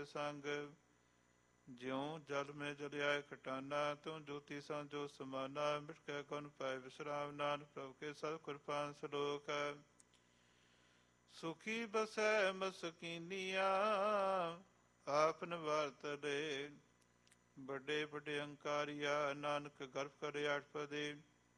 ਕੇ ਸੰਗ। ਜਿਉ ਜਲ ਮੈਂ ਜਲਿਆਏ ਖਟਾਨਾ, ਤੂੰ ਜੋਤੀ ਸੰ ਜੋ ਸਮਾਨਾ। ਮਿਟ ਕੇ ਗੁਣ ਪਾਏ ਵਿਸਰਾਮ, ਨਾਨਕ ਪ੍ਰਭ ਕੇ ਸਤ ਕਿਰਪਾਨ ਸਲੋਕ। ਸੁਖੀ ਬਸੈ ਮਸਕੀਨੀਆ, ਆਪ ਨਿਵਾਰਤ ਦੇ। ਵੱਡੇ ਵੱਡੇ ਅੰਕਾਰੀਆ, ਨਾਨਕ ਗਰਭ ਕਰੇ ਆਠ ਪਦੇ।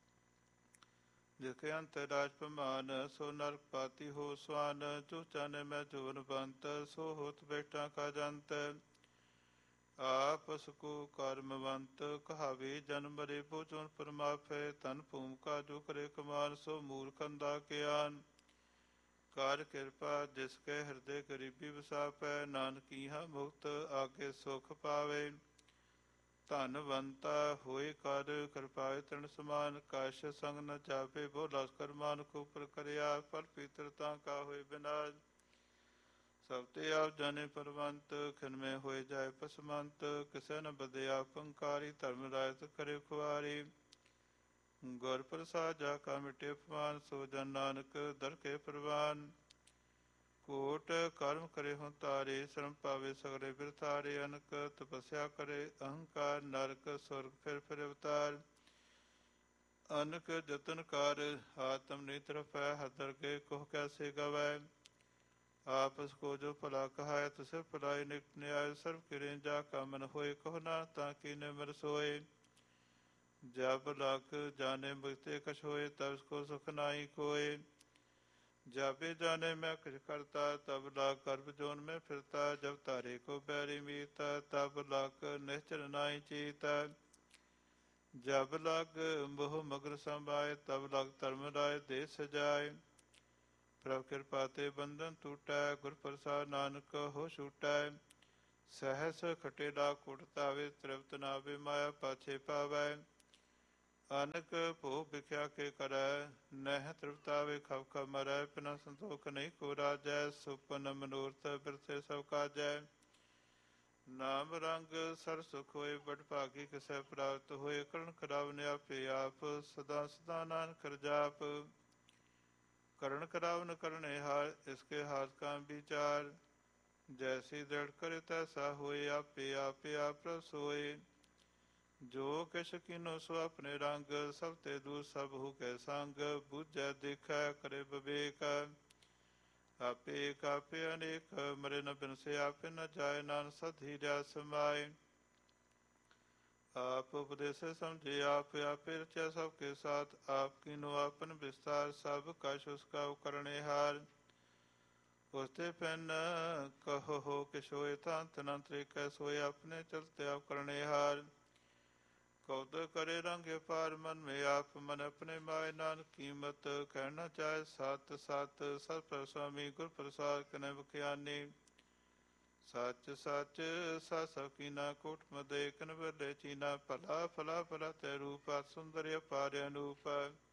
ਜਿਖੇ ਅੰਤ ਰਾਜ ਭਮਾਨ, ਸੋ ਨਰਕ ਪਾਤੀ ਹੋ ਸਵਾਨ। ਜੋ ਚਾਨੇ ਮੈਂ ਜੋਨ ਬੰਤ, ਸੋ ਹੋਤ ਬੈਠਾ ਕਾ ਜੰਤ। ਆਪ ਸਕੋ ਕਰਮਵੰਤ, ਕਹਾਵੇ ਜਨਮ ਮਰੇ ਭੋਜਨ ਪਰਮਾਫੈ। ਧਨ ਭੂਮਿਕਾ ਜੋ ਕਰੇ ਕਮਾਨ, ਸੋ ਮੂਰਖ ਅੰਧਾ ਗਿਆਨ। ਕਰ ਕਿਰਪਾ ਜਿਸ ਕੇ ਹਿਰਦੇ ਗਰੀਬੀ ਵਸਾਪੈ, ਨਾਨਕੀਹਾ ਮੁਕਤ ਆਗੇ ਸੁਖ ਪਾਵੇ। ਧਨਵੰਤਾ ਹੋਏ ਕਰ ਕਿਰਪਾਏ ਤ੍ਰਿਣ ਸਮਾਨ, ਕਛ ਸੰਗ ਨ ਚਾਪੇ ਬਹੁ ਲਸਕਰ ਮਾਨੁਖ ਉਪਰ ਕਰਿਆ। ਫਲ ਪੀਤਰ ਤਾਂ ਕਾ ਹੋਏ ਬਿਨਾਸ਼, ਸਭ ਤੇ ਆਪ ਜਾਣੇ ਪਰਵੰਤ। ਖਿਨਮੇ ਹੋਏ ਜਾਏ ਪਸਮੰਤ, ਕਿਸੇ ਨ ਬਦੇ ਆਪ ਅੰਕਾਰੀ। ਧਰਮ ਰਾਇਤ ਕਰੇ ਖੁਆਰੀ, ਗੁਰ ਪ੍ਰਸਾਦ ਜਾ ਕਾ ਮਿਟੇ ਅਪਮਾਨ। ਸੋ ਜਨ ਨਾਨਕ ਦਰ ਕੇ ਪ੍ਰਵਾਨ, ਕੋਟ ਕਰਮ ਕਰੇ ਹੋਂ ਤਾਰੇ। ਸ਼ਰਮ ਪਾਵੇ ਸਗਲੇ ਬਿਰਥਾਰੇ, ਅਨਕ ਤਪੱਸਿਆ ਕਰੇ ਅਹੰਕਾਰ। ਨਰਕ ਸੁਰਗ ਫਿਰ ਫਿਰ ਅਵਤਾਰ, ਅਨਕ ਜਤਨ ਕਰ ਆਤਮ ਨਿਤਰਫੈ। ਹਰ ਦਰਗੇ ਕੋਹ ਕੈਸੇ ਗਵੈ, ਆਪਸ ਕੋ ਜੋ ਭਲਾ ਕਹਾਇ। ਤਿਸ ਭਲਾਈ ਨਿਕਟ ਨਿਆਇ, ਸਰਬ ਕਿਰੇ ਜਾ ਕਾ ਮਨ ਹੋਏ। ਕਹੋ ਨਾਨਕ ਤਾਂ ਕੀਨੇ ਮਿਰ ਸੋਏ, ਜਬ ਲਗ ਜਾਣੇ ਮੁਕਤੇ ਕਛ ਹੋਏ। ਤਬ ਕੋ ਸੁਖ ਨਾਹੀ ਕੋਏ, ਜਾਬੇ ਜਾਣੇ ਮੈਂ ਕੁਛ ਕਰਤਾ। ਤਬ ਲਾਗ ਗਰਭ ਜੋਨ ਮੈਂ ਫਿਰਤਾ, ਜਬ ਤਾਰੇ ਕੋ ਬੈਰੀ ਮੀਤਾ। ਤਬ ਲਗ ਨਿਸ਼ਚਰ ਨਾਹੀ ਚੀਤਾ, ਜਬ ਲਗ ਮੋਹ ਮਗਰ ਸੰਭਾਏ। ਤਬ ਲਗ ਧਰਮ ਰਾਏ ਦੇ ਸਜਾਏ, ਪ੍ਰਭ ਕਿਰਪਾ ਤੇ ਬੰਧਨ ਟੂਟੈ। ਗੁਰ ਪ੍ਰਸਾਦ ਨਾਨਕ ਹੋ ਛੂਟੈ, ਸਹਸ ਖਟੇ ਲਾ ਕੁਟ ਤਾਵੇ। ਤ੍ਰਿਪਤ ਨਾਵੇ ਮਾਇਆ ਪਾਛੇ ਪਾਵੈ, ਅਨਕ ਭੋਗ ਵਿਖਿਆ ਕੇ ਕਰੈ। ਨਹਿ ਤ੍ਰਿਪਤਾਵੇ ਖਬ ਖਬ ਮਰੈ, ਬਿਨਾ ਸੰਤੋਖ ਨਹੀਂ ਕੋ ਰਾਜੈ। ਸੁਪਨ ਮਨੋਰਥ ਬਿਰਥੇ ਸਭ ਕਾਜੈ, ਨਾਮ ਰੰਗ ਸਰ ਸੁਖ ਹੋਏ। ਬੜ ਭਾਗੀ ਕਿਸੈ ਪ੍ਰਾਪਤ ਹੋਏ, ਕਰਨ ਕਰਾਵਨ ਆਪੇ ਆਪ। ਸਦਾ ਸਦਾ ਨਾਨਕ ਰਜਾਪ, ਕਰਨ ਕਰਾਵਨ ਕਰਨੇ ਹਾਰ। ਇਸਕੇ ਹਾਥ ਕਾ ਵਿਚਾਰ, ਜੈਸੀ ਦ੍ਰਿੜ ਕਰੇ ਤੈਸਾ ਹੋਏ। ਆਪੇ ਆਪੇ ਆਪ ਪ੍ਰਭ ਸੋਏ, ਜੋ ਕਿਛ ਕੀਨੋ ਸੋ ਆਪਣੇ ਰੰਗ। ਸਭ ਤੇ ਦੂਰ ਸਭ ਹੂ ਕੈ ਸੰਗ, ਬੂਝੈ ਦੇਖੈ ਕਰੇ ਵਿਵੇਕ। ਆਪੇ ਏਕ ਆਪੇ ਅਨੇਕ, ਮਰੇ ਨ ਬਿਨਸੇ ਆਪੇ ਨ ਜਾਏ। ਨਾਨਕ ਸਦ ਹੀ ਰਿਆ ਸਮਾਏ, ਆਪ ਉਪਦੇਸੈ ਸਮਝੇ ਆਪ। ਆਪੇ ਰਚਿਆ ਸਭ ਕੇ ਸਾਥ, ਆਪ ਕੀਨੋ ਆਪਨ ਵਿਸਤਾਰ। ਸਭ ਕਛ ਉਸ ਕਾ ਉਕਰਣੇ ਹਾਰ, ਉਸ ਤੇ ਪਿੰਨ ਕਹੋ ਹੋ ਕਿਛ ਹੋਏ। ਤੰਤ ਨ ਤਰੀਕੈ ਸੋਏ, ਆਪਣੇ ਚਲਤੇ ਆਪ ਕਰਣੇ ਹਾਰ। ਕਉਦ ਕਰੇ ਰੰਗ ਅਪਾਰ, ਮਨ ਮੇ ਆਪ ਮਨ ਆਪਣੇ ਮਾਏ। ਨਾਨਕ ਕੀਮਤ ਕਹਿ ਨ ਚਾਹੇ ਸਤ ਸਤ, ਸਤ ਪ੍ਰਭ ਸੁਆਮੀ ਗੁਰ ਪ੍ਰਸਾਦ ਕਨੈ ਬਖਿਆਨੀ। ਸੱਚ ਸੱਚ ਸਾ ਸਭ ਕੀਨਾ, ਕੋਟ ਮਦੇ ਕਿਨ ਬਿਰਲੇ ਚੀਨਾ। ਭਲਾ ਭਲਾ ਭਲਾ ਤੈ ਰੂਪ, ਅਤਿ ਸੁੰਦਰ ਅਪਾਰ ਅਨੂਪ।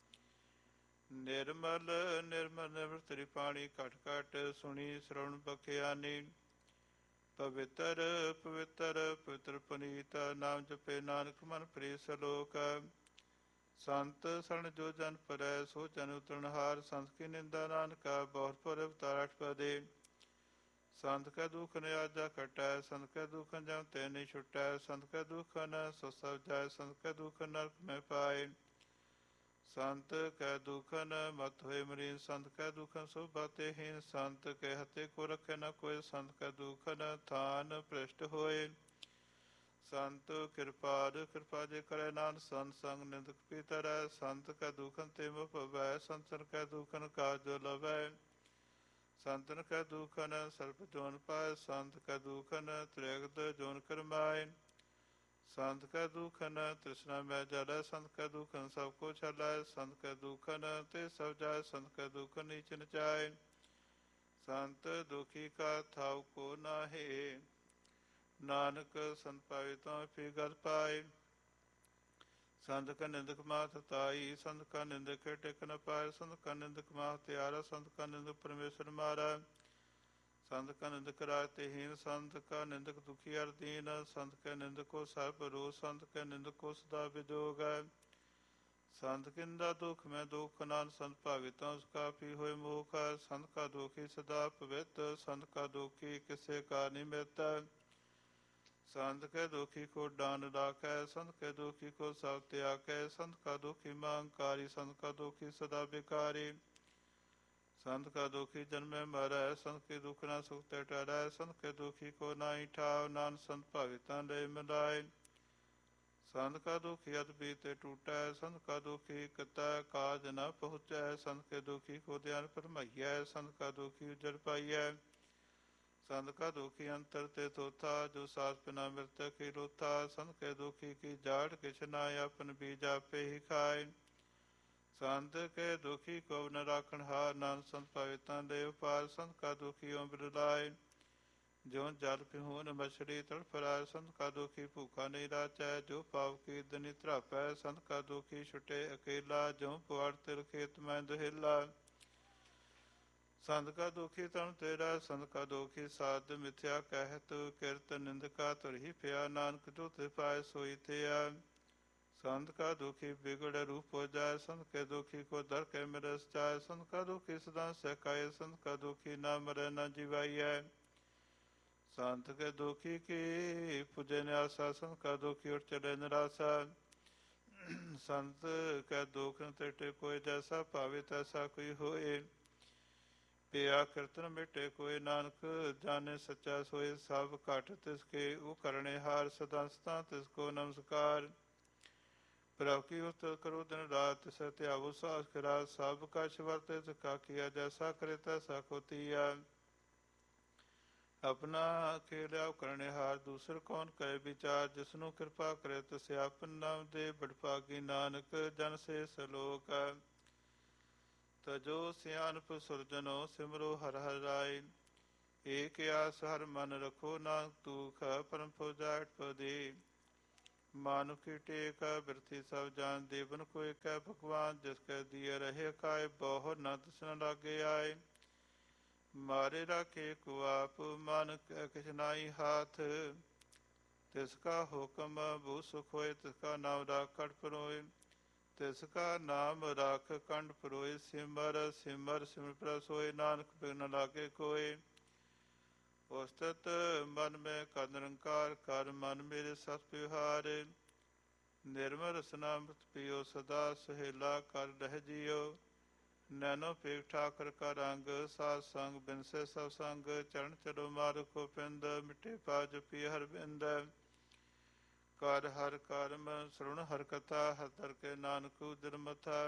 ਨਿਰਮਲ ਨਿਰਮਲ ਨਿਵ੍ਰਤਿ ਪਾਣੀ, ਘਟ ਘਟ ਸੁਣੀ ਸ਼੍ਰਵਣ ਬਖਿਆਨੀ। ਪਵਿੱਤਰ ਪਵਿੱਤਰ ਪਵਿੱਤਰ ਪੁਨੀਤ, ਨਾਮ ਜਪੇ ਨਾਨਕ ਮਨ ਪ੍ਰੀਤ ਸਲੋਕ। ਸੰਤ ਸਰਨ ਜੋ ਜਨ ਪਰੈ, ਸੋ ਜਨ ਉਤਰਨਹਾਰ। ਸੰਤ ਕੀ ਨਿੰਦਾ ਨਾਨਕਾ, ਬਹੁਰ ਪਰ ਅਵਤਾਰ ਅਠ ਪਦੇ। ਸੰਤ ਕੈ ਦੁਖ ਨਿਆਜਾ ਕਟੈ, ਸੰਤ ਕੈ ਦੁਖਨ ਜਮ ਤੇ ਨਹੀਂ ਛੁਟੈ। ਸੰਤ ਕੈ ਦੁਖਨ ਸੋ ਸਭ ਜਾਏ, ਸੰਤ ਕੈ ਦੁਖਨ ਨਰਕ ਮੈਂ ਪਾਏ। ਸੰਤ ਕੈ ਦੁਖਨ ਮਤ ਹੋਏ ਮਰੀਨ, ਸੰਤ ਕੈ ਦੁਖਨ ਸੋ ਬਾਤੇ ਹੀਨ। ਸੰਤ ਕੇ ਹਤੇ ਕੋ ਰਖੈ ਨ ਕੋਇ, ਸੰਤ ਕੈ ਦੁਖਨ ਥਾਨ ਭ੍ਰਿਸ਼ਟ ਹੋਏ। ਸੰਤ ਕਿਰਪਾਲ ਕਿਰਪਾ ਜੇ ਕਰੈ, ਨਾਨਕ ਸੰਤ ਸੰਗ ਨਿੰਦਕ ਪੀ ਤਰੈ। ਸੰਤ ਕੈ ਦੁਖਨ ਤੇ ਮੁ ਭਵੈ, ਸੰਤਨ ਕੈ ਦੁਖਨ ਕਾਜ ਜੋ ਲਵੈ। ਸੰਤਨ ਕੈ ਦੁਖਨ ਸਰਬ ਜੋਨ ਪਾਏ, ਸੰਤ ਕੈ ਦੁਖਨ ਤ੍ਰਿਗਤ ਜੋਨ ਕਰਮਾਏ। ਸੰਤ ਕੈ ਦੁਖਨ ਤ੍ਰਿਸ਼ਨਾ ਮੈ ਜਲੈ, ਸੰਤ ਕੈ ਦੁਖਨ ਸਭ ਕੋ ਛਲੈ। ਸੰਤ ਕੈ ਦੁਖਨ ਤੇ ਸਭ ਜਾਏ, ਸੰਤ ਕੈ ਦੁਖਨ ਨੀਚ ਨਚਾਏ। ਸੰਤ ਦੁਖੀ ਕਾ ਥਾਉ ਕੋ ਨਾਹੀ, ਨਾਨਕ ਸੰਤ ਪਾਵੇ ਤਾਂ ਫੀ ਗਲ ਪਾਏ। ਸੰਤ ਕਾ ਨਿੰਦਕ ਮਾਤ ਤਾਈ, ਸੰਤ ਕਾ ਨਿੰਦਕ ਟਿਕ ਨ ਪਾਏ। ਸੰਤ ਕਾ ਨਿੰਦਕ ਮਾਹ ਤਿਆਰਾ, ਸੰਤ ਕਾ ਨਿੰਦਕ ਪਰਮੇਸ਼ਰ ਮਾਰਾ। ਸੰਤ ਕਾ ਨਿੰਦਕ ਰਾਜ ਤੇ ਹੀਨ, ਸੰਤ ਕਾ ਨਿੰਦਕ ਦੁਖੀ ਅਰ ਦੀਨ। ਸੰਤ ਕੈ ਨਿੰਦਕ ਕੋ ਸਰਬ ਰੋਗ, ਸੰਤ ਕੈ ਨਿੰਦਕ ਕੋ ਸਦਾ ਵਿਜੋਗ। ਸੰਤ ਕਿੰਦਾ ਦੁਖ ਮੈਂ ਦੁਖ, ਨਾਨਕ ਸੰਤ ਭਾਵੇ ਤਾਂ ਉਸ ਕਾਫੀ ਹੋਏ ਮੋਖ। ਸੰਤ ਕਾ ਦੁਖੀ ਸਦਾ ਪਵਿੱਤ, ਸੰਤ ਕਾ ਦੁਖੀ ਕਿਸੇ ਕਾ ਨਿਮਿਤ। संत के दुखी को डान राखै, संत के दुखी को सब त्यागै, संत का दुखी महंकारी, संत का दुखी सदा बिकारी। संत का दुखी जन्मे मरै, संत के दुख न सुख ते टरै, संत के दुखी को नाई ठाव, नान संत भावितां ले मिलाए। संत का दुखी अत बीते टूटै, संत का दुखी कतै काज न पहुँचै, संत के दुखी को ध्यान फरमाइयै, संत का दुखी उजड़ पाइयै। संत का दुखी अंतर ते थोथा, जो सास बिना मृतक ही लोथा, संत के दुखी की जाड़ किछ नाय, अपन बीज आपे ही खाए। संत के दुखी को न राखण हार, नान संत पावितां ले उपार, संत का दुखी ओं बिरलाए। जो जल पिहून मछली तड़फ राय, संत का दुखी भूखा नहीं राचै, जो पाव की दनी त्रापै, संत का दुखी छुटे अकेला, जो पुआड़ तिल खेत में दुहेला। संत का दुखी तन तेरा, संत का दुखी साध मिथ्या कहत, किरत निंदका तुरही पिया, नानक जो ते पाए सोई थिया। संत का दुखी बिगड़ रूप हो जाए, संत के दुखी को दर के मिरस जाए, संत का दुखी सदा सहकाए, संत का दुखी ना मरे न जीवाइए। संत के दुखी की पुजे न्यासा, संत का दुखी उठ चले निराशा। संत का दुख न तेटे कोई, जैसा भावे तैसा कोई होए। पिया कीर्तन मिटे कोई, नानक जाने सच्चा सोए। सब घट तिसके वो करने हार, सदा सदा तिसको नमस्कार। प्रभु की उस्तत करो दिन रात, तिस त्यागो सास करा। सब कछ वर्ते तिसका किया, जैसा करे तैसा को तिया। अपना अकेला करने हार, दूसर कौन कहे विचार। जिसनु कृपा करे तिसे आपन नाम दे, बड़भागी नानक जन से सलोक। तजो सियानप सुरजनो, सिमरो हर हर राय। एक आस हर मन रखो, नानक दुख परम पुजाट पदी। मानुख की टेक बिरथी सब जान, देवन को एक भगवान। जिसके दिए रहे काय, बहु न तिस न लागे आए। मारे राखे को आप, मानक किछ नाई हाथ। तिसका हुक्म भू सुख होए, तिसका नाम राख कट परोए। तिसका नाम राख कंठ परोए, सिमर सिमर सिमर प्रभ सोए। नानक बिघ्न लागे कोय। उस्तत मन में कर निरंकार, कर मन मेरे सत विहार। निर्मल रसना मृत पियो, सदा सुहेला कर रह जियो। नैनो पेग ठाकर का रंग, साध संग बिनसे सब संग। चरण चलो मार को पिंद, मिटे पा जपी हर बिंद। कर हर कर्म श्रवण हर कथा, हर तर के नानक उदर मथा।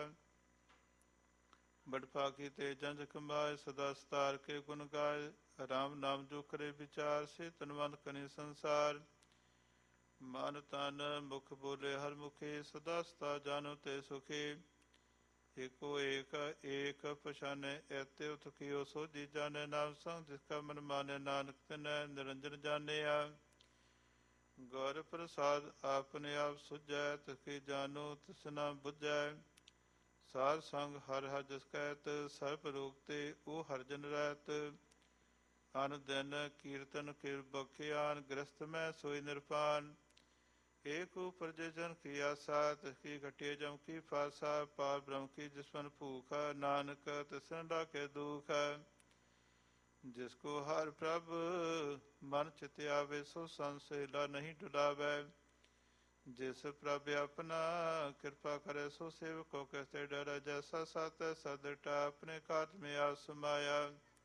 बड़भागी ते जंज कमाए, सदा सतार के गुण गाए। राम नाम जो करे विचार, से तन मन कनि संसार। मन तन मुख बोले हर मुखे, सदा सता जानो ते सुखी। एको एक एक पछाने, ऐते उत कियो सोझी जाने। नाम संग जिसका मन माने, नानक तिनै निरंजन जानिया। गौर प्रसाद आपने आप सुझै, तिसकी जानो तिस न बुझै। साध संग हर हर जस कहत, सर्ब रोग ते ओ हर जन रहत। अन दिन कीर्तन किर बखियान, गृहस्थ में सोई निरपान। एक ऊपर जन की आशा, तिसकी घटिया जम की फासा। पार ब्रह्म की जिसमन भूख, नानक तिसन लागे दुख। जिसको हर प्रभ मन चित आवे, सो संसेला नहीं डुलावै। जिस प्रभ अपना कृपा करे, सो सेवको कैसे डरै। जैसा सात सदटा, अपने काज में आस समाया।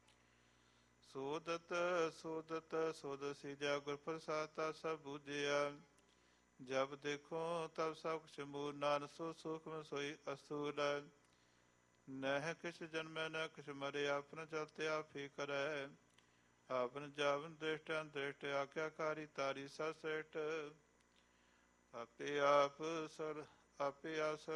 सोदत सोदत सोद सीजा, गुर प्रसाद सब बूझिया। जब देखो तब सब कुछ मूल, नान सो सूक्ष्म सोई असूल। नह किछ जन्मै न किछ मरे, आपन चलते आप ही करै। आपन जावन दृष्ट अंतृष्ट, आज्ञाकारी तारी सर श्रेष्ठ। आपे आप सर